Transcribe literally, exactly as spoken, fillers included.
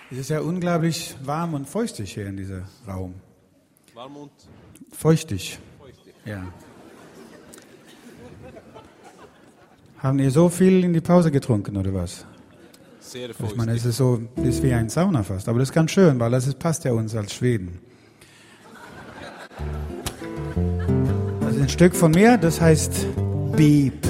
Es ist ja unglaublich warm und feuchtig hier in diesem Raum. Warm und Feuchtig. feuchtig. Ja. Haben ihr so viel in die Pause getrunken oder was? Sehr Ich meine, es feuchtig. ist so, das ist wie ein Sauna fast. Aber das ist ganz schön, weil das ist, passt ja uns als Schweden. Das ist ein Stück von mir, das heißt Beep.